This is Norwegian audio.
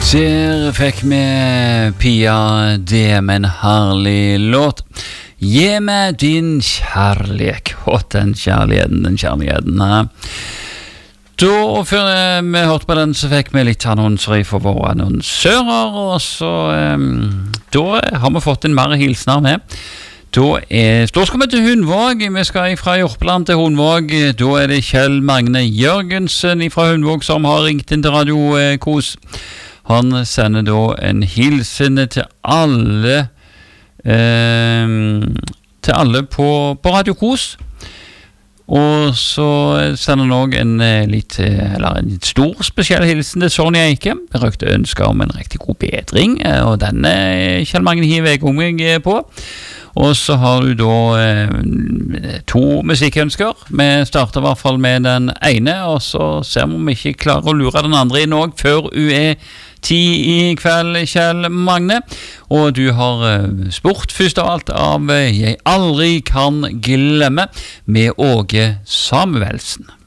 Der fikk vi Pia D med en herlig låt. Gi meg din kjærlighet. Den kjærligheten. Da, før vi hørte på den, så fikk vi litt annonser for våre annonsører, og så da har vi fått en mer hilsner med. Da skal vi til Hundvåg. Vi skal fra Jørpeland til Hundvåg. Da det Kjell Magne Jørgensen fra Hundvåg som har ringt inn til Radio Kos. Han sender da en hilsen til alle på Radio Kos. Og så sender han også en stor spesiell hilsen til Sonja Eike. Jeg røkte ønsker om en riktig god bedring, og den Kjell Magne hiver jeg om meg på. Og så har du da 2 musikkønsker. Vi starter I hvert fall med den ene, og så ser vi om vi ikke klarer å lure den andre inn også, før U 10 I kveld, Kjell Magne. Og du har spurt først av alt av Jeg aldri kan glemme med Åge Samuelsen.